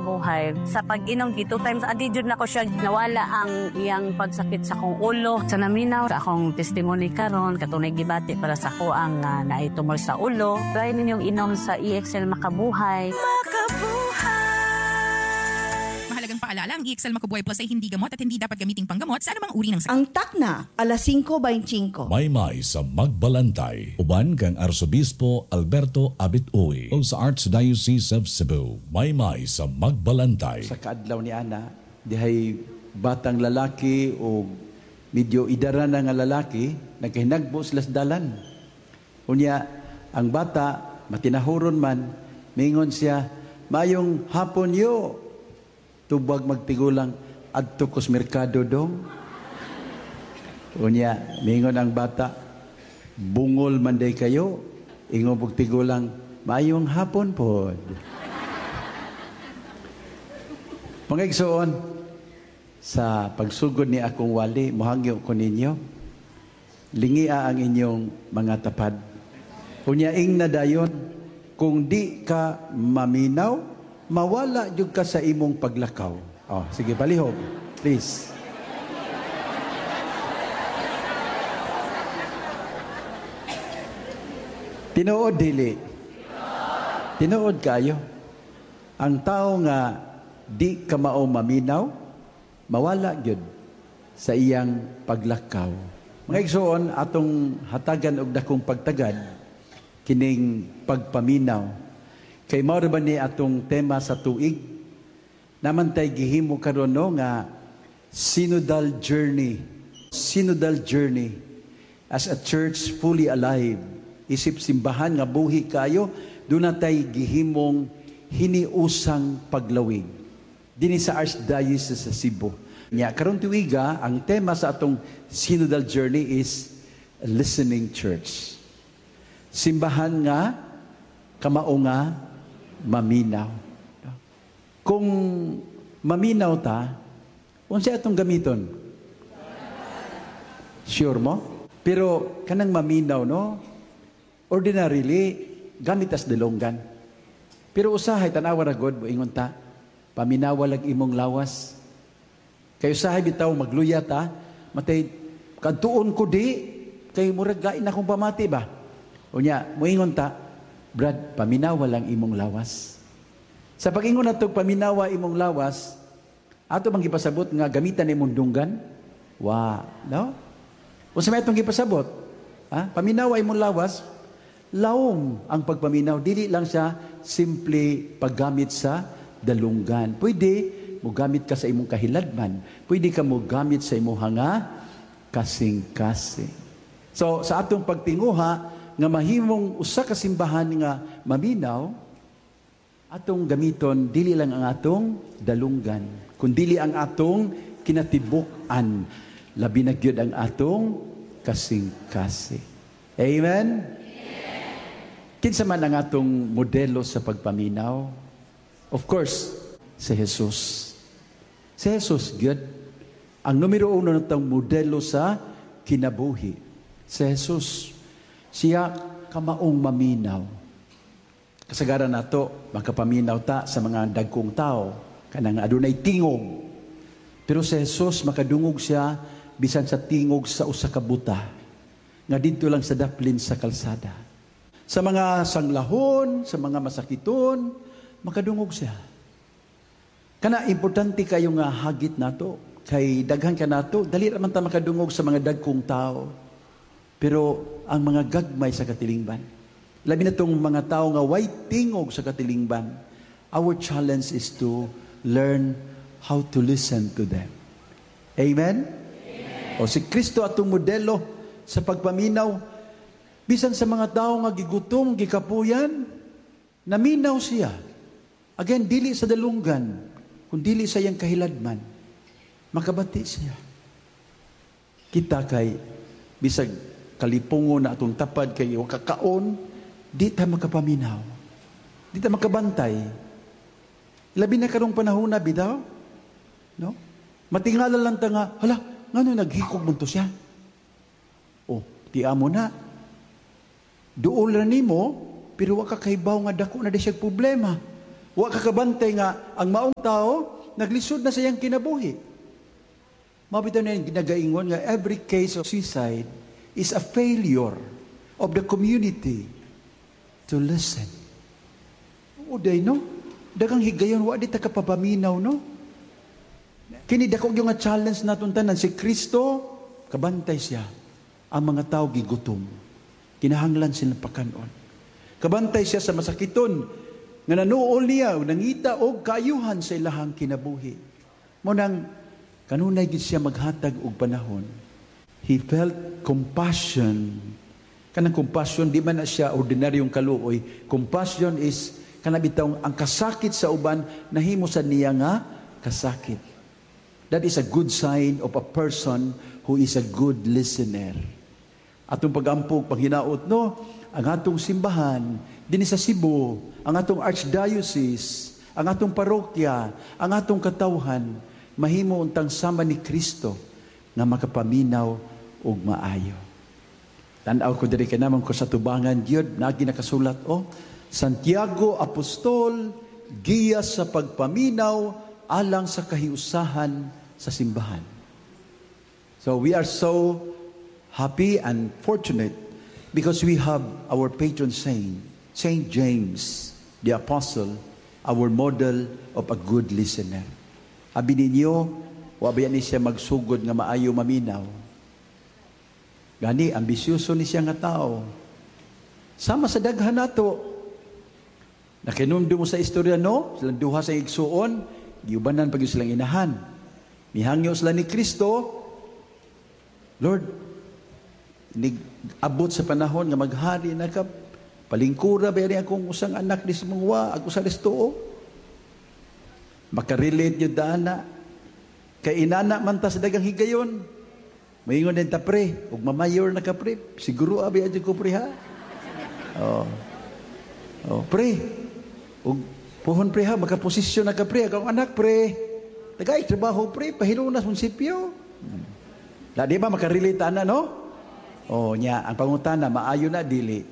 makabuhay. Sa pag-inom, 2 times a day, jud na ko siya nawala ang iyang pagsakit sa akong ulo. Sa naminaw, sa akong testimony karon katunay gibati para sa ko ang naitumor sa ulo. Try ninyong inom sa EXL Makabuhay. Mahalagang paalala, ang EXL Makabuhay Plus ay hindi gamot at hindi dapat gamiting panggamot sa anumang uri ng sakit. Ang takna, alas 5:25. Maymay sa Magbalantay. Uban kang Arsobispo Alberto Abit-Uy o sa Archdiocese of Cebu. Maymay sa Magbalantay. Sa kaadlaw ni Ana, dihay batang lalaki o medyo idaran na nga lalaki, nagkahinagbo sila sa dalan. Unya, ang bata, matinahuron man, mingon siya, mayong hapon yo, tubag magtigulang, adto kos merkado dong. Unya, mingon ang bata, bungol manday kayo, ingon magtigulang, mayong hapon po. Mga igsoon, sa pagsugod ni akong wali, mohangyo ko ninyo, lingia ang inyong mga tapad. Kunyaing na dayon, kung di ka maminaw, mawala jud ka sa imong paglakaw. Oh, sige, palihog. Please. Tinuod dili. Tinuod kayo. Ang tao nga di ka mao maminaw, mawala gyud sa iyang paglakaw. Mga igsoon, atong hatagan og dakong pagtagad kining pagpaminaw. Kay mao ba ni atong tema sa tuig? Naman tay gihimo karon no nga synodal journey. Synodal journey as a church fully alive. Isip simbahan nga buhi kayo, doon na tay gihimong hiniusang paglawig. Dinhi sa Archdiocese sa Cebu. Nya karon tuiga, ang tema sa atong synodal journey is a listening church. Simbahan nga kamao nga maminaw. Kung maminaw ta, unsa atong gamiton? Sure mo? Pero kanang maminaw, no? Ordinarily, gamit as delonggan. Pero usahay, tanawa na God, ingon ta, paminawa lag imong lawas. Kayo usahay bitaw, magluya ta, matay, kadtuon ko di, kay murag gain akong pamati ba? Unya, muingon ta, Brad, paminawa lang imong lawas. Sa pag-ingon nato paminawa imong lawas, ato bang gipasabot nga gamitan imong dunggan? No? Unsa may atong gipasabot? Paminawa imong lawas, laom ang pagpaminaw, dili lang siya simple paggamit sa dalunggan. Pwede mo gamit ka sa imong kahiladman. Pwede ka mo gamit sa imong hanga kasing-kasing. So sa atong pagtinguha nga mahimong usa ka simbahan nga maminaw, atong gamiton dili lang ang atong dalunggan, kundi ang atong kinatibuk-an, labi na gyud ang atong kasing-kasing. Amen? Kinsa man ang atong modelo sa pagpaminaw? Of course, si Jesus. Si Jesus gyud ang numero 1 natong modelo sa kinabuhi. Si Jesus. Siya kamaong maminaw. Kasagaran nato, makapaminaw ta sa mga dagkong tao, kanang adunay tingog. Pero si Jesus, makadungog siya, bisan sa tingog sa usa ka buta, nga dito lang sa daplin sa kalsada. Sa mga sanglahon, sa mga masakiton, makadungog siya. Kana, importante kayo nga hagit nato, kay daghan ka nato, dali raman ta makadungog sa mga dagkong tao. Pero ang mga gagmay sa katilingban, labi na itong mga tao nga way tingog sa katilingban, our challenge is to learn how to listen to them. Amen? Amen. O si Kristo atong modelo sa pagpaminaw, bisan sa mga tao nga gigutom, gikapuyan, naminaw siya. Again, dili sa dalunggan, kung dili sa iyang kahiladman, makabati siya. Kita kay bisag kalipungo na atong tapad kay kakaon, di ta makapaminaw. Di ta makabantay. Labi na karong panahon na bitaw, no? Matingala lang ta nga, hala, ngano naghikog mo to siya? Oh, ti amo na. Duol ra nimo, pero wa ka kaybaw nga dako na di siya problema. Wa kakabantay nga ang maong tao naglisod na sa iyang kinabuhi. Mabitaw na yung ginagaingon nga every case of suicide is a failure of the community to listen. Uday, no? Dagang higayon, wa di ta kapapaminaw, no? Kini dako yung nga challenge naton tanan, si Kristo, kabantay siya. Ang mga tao gigutom. Kinahanglan sila pakanon. Kabantay siya sa masakiton, nga nanuol niya, nangita og kaayuhan sa ilahang kinabuhi. Munang, kanunay gid siya maghatag og panahon. He felt compassion. Kanang compassion, di man na siya ordinaryong kaluoy. Compassion is, kanabitaw, ang kasakit sa uban, nahimo sa niya nga kasakit. That is a good sign of a person who is a good listener. Atong pag-ampog, paghinaot, no? Ang atong simbahan, din sa Cebu, ang atong archdiocese, ang atong parokya, ang atong katawhan, mahimo untang sama ni Kristo nga makapaminaw og maayo. Tanaw ko diri kanamang ko sa tubangan gyud na ginakasulat Santiago Apostol giya sa pagpaminaw alang sa kahiusahan sa simbahan. So we are so happy and fortunate because we have our patron saint, Saint James the Apostle, our model of a good listener. Abi ninyo, wa ba ni siya magsugod nga maayo maminaw. Gani, ambisyoso ni siya nga tao. Sama sa daghan nato. Nakinumdum mo sa istorya, no? Silang duha sa igsuon, giubanan pag silang inahan. Mihangyo sila ni Kristo, Lord, abot sa panahon nga maghari na ka, palingkura ba rin akong usang anak ni Simungwa, ako sa Restoo? Makarelate yun dana. Kay inana man ta sa dagang higayon. Mayingon din ta pre, ug mamayor na ka pre. Siguro abi adyo ko pre ha. Pre. Ug puhon pre ha, makaposisyon na ka pre, akong anak pre. Tagay trabaho pre, pahilo na sa munisipyo. La di ba makarelate ana no? Nya ang pangutana maayo na dili.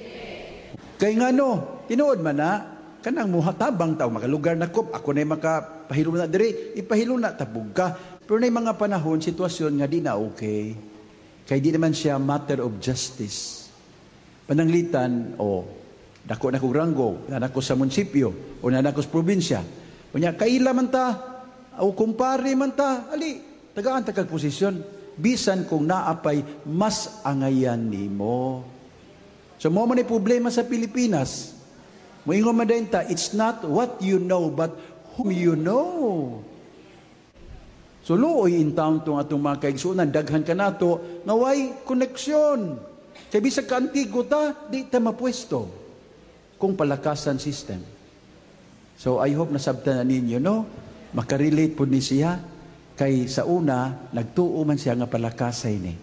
Kay ngano, tinuod man na kanang muhatabang tao makalugar na kop ako na makapahilo na diri ipahilo na tabog ka pero na mga panahon sitwasyon nga di na okay kay di naman siya matter of justice pananglitan dako na kog ranggo na nako sa munisipyo o na nako sa probinsya unya kaila man ta o kumpare man ta ali tagaan ta kag posisyon bisan kung naapay mas angayan nimo. So mo man ni problema sa Pilipinas. Moingon man din ta, it's not what you know, but whom you know. So luoy in town tong atong mga kaigsunan, daghan ka nato, nga way koneksyon. Kaya bisag ka antigo ta, di ta mapwesto. Kung palakasan system. So I hope nasabtan na ninyo, no? Makarelate po ni siya. Kay sa una, nagtuo man siya nga palakasay ni.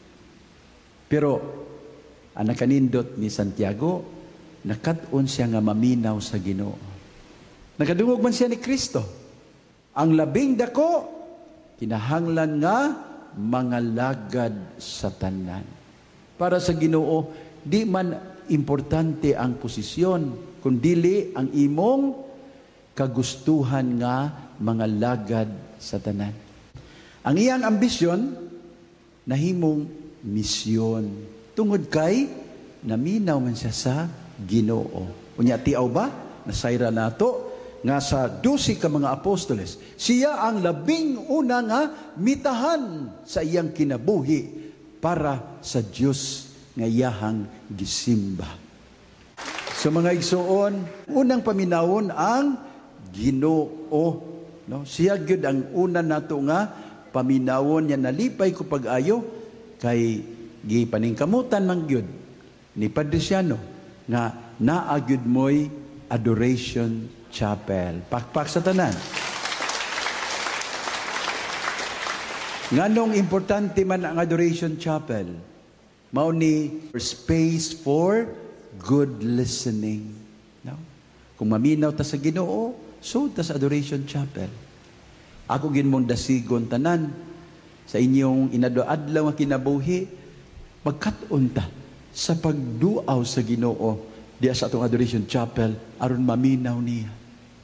Pero, ang nakanindot ni Santiago, nakad-on siya nga maminaw sa Ginoo. Nakadungog man siya ni Kristo. Ang labing dako, kinahanglan nga mga lagad sa tanan. Para sa Ginoo, di man importante ang posisyon, kundili ang imong kagustuhan nga mga lagad sa tanan. Ang iyang ambisyon, nahimong misyon. Tungod kay, naminaw man siya sa Ginoo. Unya tiaw ba? Nasayra nato nga sa 12 ka mga apostoles. Siya ang labing una nga mitahan sa iyang kinabuhi para sa Dios nga iyahang gisimba. So mga igsuon, unang paminawon ang Ginoo. No? Siya gyud ang una nato nga paminawon niya nalipay ko pag-ayo kay gipaningkamutan man gyud ni Padre Siano nga naagyud mo'y adoration chapel. Pakpak sa tanan. Nganong importante man ang adoration chapel? Mao ni space for good listening. No? Kung maminaw ta sa Ginoo, so ta sa adoration chapel. Ako ginmong dasigon tanan sa inyong inadlaw nga kinabuhi, magkat-on ta sa pagduaw sa Ginoo diya sa atong adoration chapel aron maminaw niya.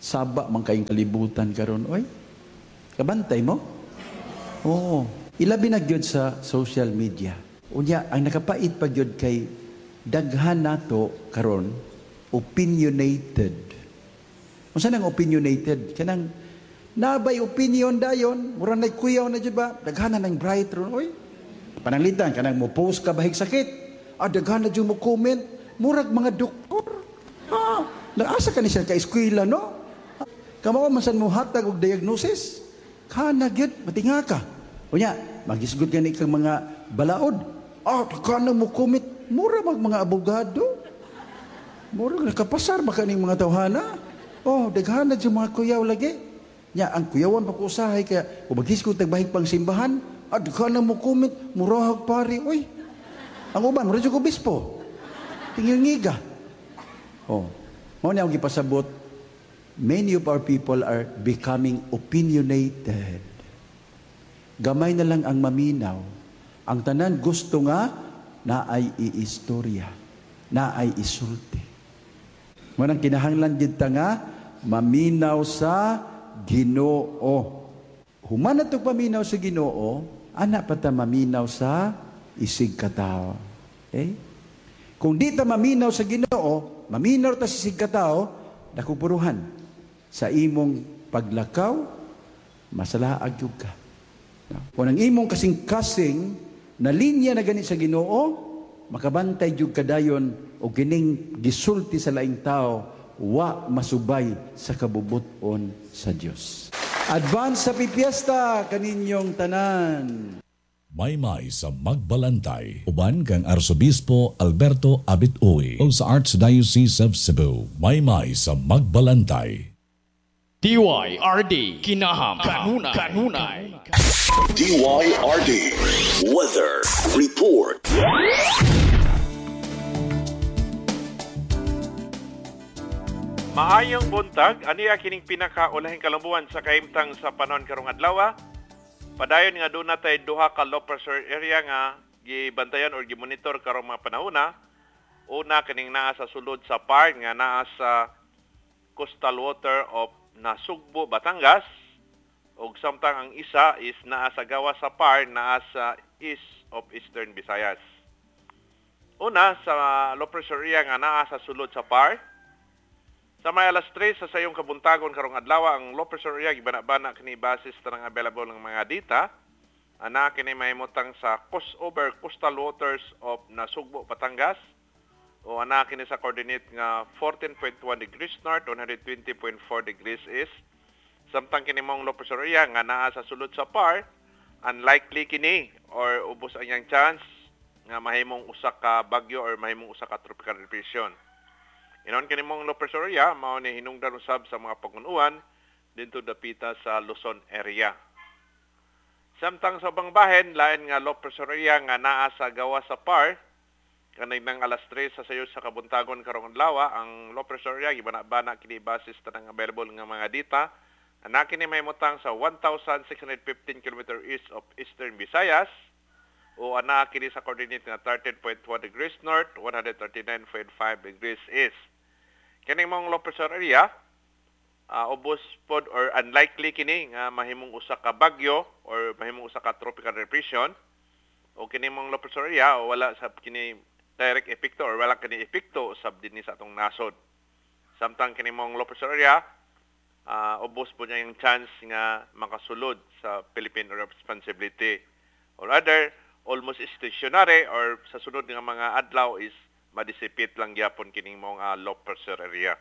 Saba man kayong kalibutan karon, oy. Kabantay mo? Oo. Ilabi na gyud sa social media. Unya, ang nakapait pa gyud kay daghan nato karon opinionated. Unsa nang opinionated? Kanang nabay opinion dayon, mura na kuyaw na jud ba? Daghan na nang bright ron, oy. Pananglitan kanang mo post ka bahig sakit. Daghan na jud mo comment, murag mga doktor. Nag-asa ka ni siya ka eskwela, no? Kamawa masan mo hatag og diagnosis. Kana gyud matinga ka. Unya, magisgud gani kang mga balaod. Daghan na mo comment, mura mga abogado. Mura nakapasar ba kaning mga tawhana? Daghan na jud mga kuyaw lagi. Nya ang kuyawan pa ko usahay kaya ubagis ko tagbahig pang simbahan. Daghan na mo comment, murahag pari, oy. Ang uban, mura jud ko bispo. Tingil-ngiga. Mao ni ang gipasabot, many of our people are becoming opinionated. Gamay na lang ang maminaw. Ang tanan gusto nga na ay iistorya, na ay isulti. Manang kinahanglan gid ta nga maminaw sa Ginoo. Human na paminaw sa Ginoo, ana pa ta maminaw sa isig katao. Okay? Kung di ta maminaw sa Ginoo, maminaw ta sa isig katao, nakupuruhan sa imong paglakaw, masalaag yun ka. Kung ang imong kasing-kasing na linya na ganit sa Ginoo, makabantay yun kadayon o gining gisulti sa laing tao, wa masubay sa kabubuton sa Dios. Advance sa pipiesta kaninyong tanan. Maymay sa Magbalantay, uban kang Arsobispo Alberto Abit-Uy o sa Archdiocese of Cebu. Maymay sa Magbalantay. DYRD Kinaham Kanunay. DYRD Weather Report. Maayong buntag, aniya kining pinakaulahing kalambuan sa kahimtang sa panon karong adlaw. Padayon nga doon natay duha ka low pressure area nga gibantayan or gimonitor karong mga panahona. Una kining naa sa sulod sa part nga naa sa coastal water of Nasugbo, Batangas. Ug samtang ang isa is naa sa gawa sa part naa sa east of Eastern Visayas. Una sa low pressure area nga naa sa sulod sa part. Sa may alas 3 sa sayong kabuntagon karong adlaw, ang low pressure area gibana-bana kini basis tanang available ng mga data. Ana kini mahimutang sa crossover coastal waters of Nasugbo, Batangas. O ana kini sa coordinate nga 14.1 degrees north, 120.4 degrees east. Samtang kini mong low pressure area nga naa sa sulod sa par, unlikely kini or ubos ang yang chance nga mahimong usa ka bagyo or mahimong usa ka tropical depression. Inon kini mong low pressure area mao ni hinungdan usab sa mga pag-unuan dito dapita sa Luzon area. Samtang sa ubang bahin lain nga low pressure area nga naa sa gawa sa par kanay nang alas 3 sa sayo sa kabuntagon karong adlaw, ang low pressure area gibana-bana kini basis tanang available nga mga data. Ana kini mahimutang sa 1,615 km east of Eastern Visayas. O ana kini sa coordinate nga 13.1 degrees north, 139.5 degrees east. Kining mong low pressure area, ubos pod or unlikely kini nga mahimong usa ka bagyo or mahimong usa ka tropical depression. O kini mong low pressure area o wala sa kini direct epekto or wala kini epekto usab dinhi sa atong nasod. Samtang kini mong low pressure area, ubos po niya yung chance nga makasulod sa Philippine responsibility. Or other, almost stationary or sa sunod nga mga adlaw is madisipit lang gyapon kining mga low pressure area.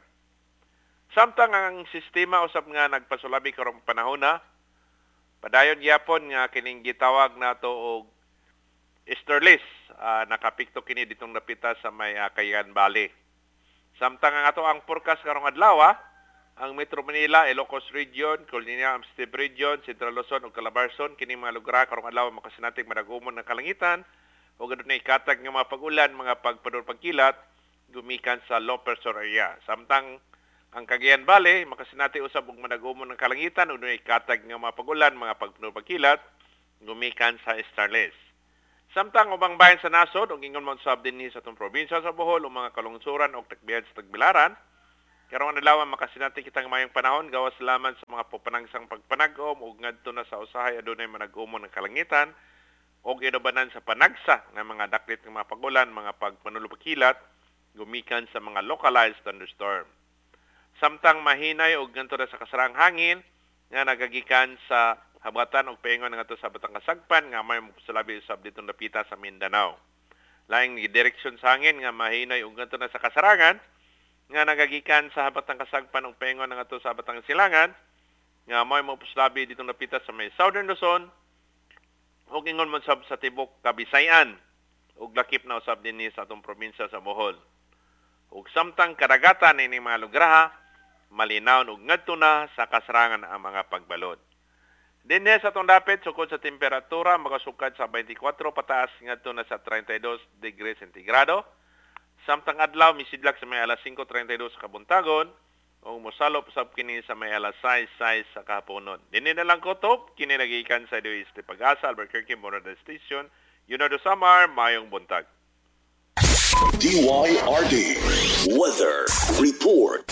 Samtang ang sistema usab nga nagpasulabi karong panahona, padayon gyapon nga kining gitawag nato og easterlies, nakapikto kini ditong napita sa may Cagayan Valley. Samtang ang ato ang forecast karong adlaw, ang Metro Manila, Ilocos Region, Colina, Amstib Region, Central Luzon ug Calabarzon kini mga lugar karong adlaw makasinatig madagumon ng kalangitan o gadto na ikatag nga mga pag-ulan, mga pagkilat gumikan sa low pressure area. Samtang ang Cagayan Valley makasinati usab og madagumon ng kalangitan ug ikatag nga mga pag-ulan, mga pagkilat gumikan sa easterlies. Samtang ubang bahin sa nasod ug ingon man sab dinhi sa atong probinsya sa Bohol o mga kalungsuran o tagbiyan sa Tagbilaran, karong adlaw makasinati kitang mayong panahon gawas lamang sa mga popanangsang pagpanagom ug ngadto na sa usahay adunay manag-umon ng kalangitan ug inubanan sa panagsa ng mga daklit ng mga pagulan, mga pagpanulupakilat gumikan sa mga localized thunderstorm. Samtang mahinay ug ngadto na sa kasarang hangin nga nagagikan sa habatan ug paingon ngadto sa batang kasagpan nga may mopusalabi usab ditong dapita sa Mindanao. Laing direksyon sa hangin nga mahinay ug ngadto na sa kasarangan nga nagagikan sa habatang kasagpan ug paingon ngadto sa batang silangan nga may mopusalabi ditong dapita sa may Southern Luzon ug ingon man sab sa tibok Kabisayan ug lakip na usab dinhi sa atong probinsya sa Bohol. Ug samtang kadagatan ini mga lugar malinaw ug ngadto na sa kasarangan ang mga pagbalod. Dinhi sa atong dapit sukod sa temperatura makasukad sa 24 pataas ngadto na sa 32 degrees centigrado. Samtang adlaw misidlak sa may alas 5:32 sa kabuntagon ug mosalop usab kini sa may alas 6:06 sa kahaponon. Dinhi na lang kutob kini nagikan sa Duiste Pag-asa Albuquerque Morada Station. Yun na do Samar mayong buntag. DYRD Weather Report.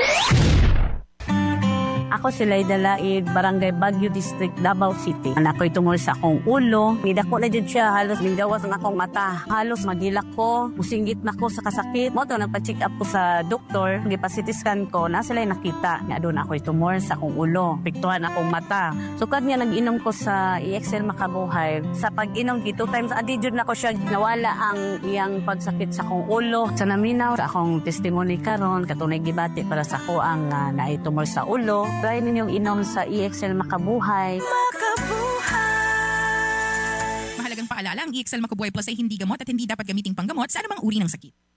Ako si Layda Laid, Barangay Baguio District, Davao City. Ako'y tungol sa akong ulo. Midako na dyan siya, halos minggawas na akong mata. Halos magilak ko, musinggit na ko sa kasakit. Mo to, nagpa-check up ko sa doktor. Gipasitiskan ko, na sila nakita. Nga doon ako'y tumor sa akong ulo. Piktuhan akong mata. Sukad nga nag-inom ko sa EXL Makabuhay. Sa pag-inom, 2 times a day dyan na ko siya nawala ang iyang pagsakit sa akong ulo. Sa naminaw, sa akong testimony karon katunay gibati para sa ako ang naitumor sa ulo. Try ninyong inom sa EXL Makabuhay. Mahalagang paalala, ang EXL Makabuhay Plus ay hindi gamot at hindi dapat gamiting panggamot sa anumang uri ng sakit.